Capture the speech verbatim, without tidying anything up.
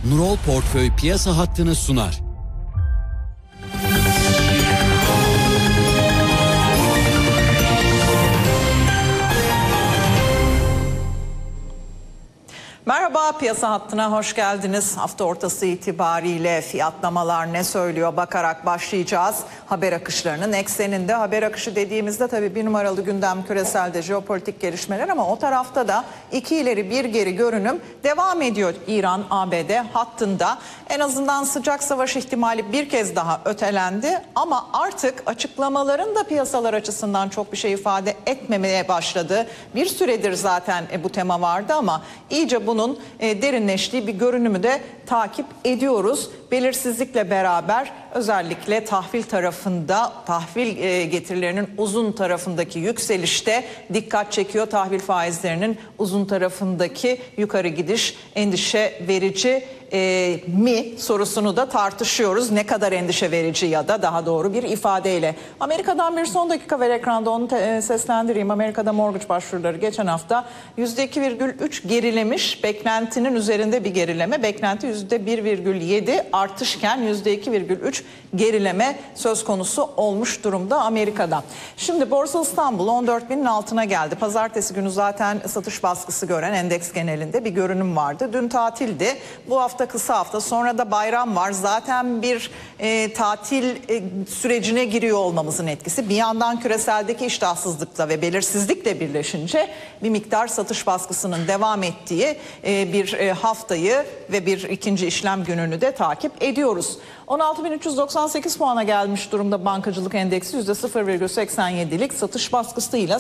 Nurol Portföy piyasa hattını sunar. Merhaba, piyasa hattına hoş geldiniz. Hafta ortası itibariyle fiyatlamalar ne söylüyor bakarak başlayacağız. Haber akışlarının ekseninde, haber akışı dediğimizde tabii bir numaralı gündem küreselde jeopolitik gelişmeler, ama o tarafta da iki ileri bir geri görünüm devam ediyor. İran A B D hattında en azından sıcak savaş ihtimali bir kez daha ötelendi, ama artık açıklamaların da piyasalar açısından çok bir şey ifade etmemeye başladı. Bir süredir zaten e, bu tema vardı, ama iyice bunun e, derinleştiği bir görünümü de takip ediyoruz. Belirsizlikle beraber özellikle tahvil tarafında, tahvil e, getirilerinin uzun tarafındaki yükselişte dikkat çekiyor. Tahvil faizlerinin uzun tarafındaki yukarı gidiş endişe verici e, mi sorusunu da tartışıyoruz. Ne kadar endişe verici, ya da daha doğru bir ifadeyle. Amerika'dan bir son dakika ver ekranda, onu te, e, seslendireyim. Amerika'da mortgage başvuruları geçen hafta yüzde iki virgül üç gerilemiş. Beklentinin üzerinde bir gerileme. Beklenti yüzde bir virgül yedi artışken yüzde iki virgül üç gerileme söz konusu olmuş durumda Amerika'da. Şimdi Borsa İstanbul on dört binin altına geldi. Pazartesi günü zaten satış baskısı gören endeks genelinde bir görünüm vardı. Dün tatildi. Bu hafta kısa hafta, sonra da bayram var. Zaten bir e, tatil e, sürecine giriyor olmamızın etkisi. Bir yandan küreseldeki iştahsızlıkla ve belirsizlikle birleşince bir miktar satış baskısının devam ettiği e, bir e, haftayı ve bir ikinci işlem gününü de takip ediyoruz. on altı bin üç yüz doksan sekiz puana gelmiş durumda bankacılık endeksi, yüzde sıfır virgül seksen yedilik satış baskısıyla